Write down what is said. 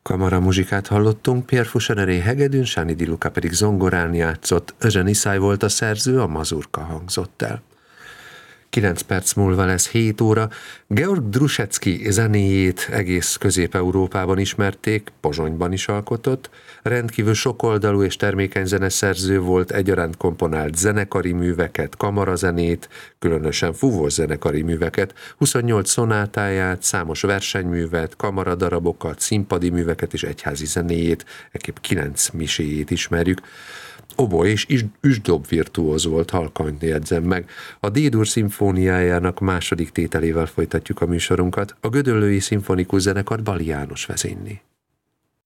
Kamara muzsikát hallottunk, Pierre Foucheneré hegedűn, Sáni Di Luca pedig zongorán játszott, Eugene Issai volt a szerző, a mazurka hangzott el. 9 perc múlva lesz 7 óra. Georg Drusecki zenéjét egész Közép-Európában ismerték, Pozsonyban is alkotott. Rendkívül sokoldalú és termékeny zeneszerző volt, egyaránt komponált zenekari műveket, kamarazenét, különösen fúvós zenekari műveket, 28 szonátáját, számos versenyművet, kamaradarabokat, színpadi műveket és egyházi zenéjét, ekképp 9 miséjét ismerjük. Oboe és üsdob virtuóz volt, halkan jegyzem meg. A D-dur szimfóniájának második tételével folytatjuk a műsorunkat. A Gödöllői Szimfonikus Zenekart Bali János vezényli.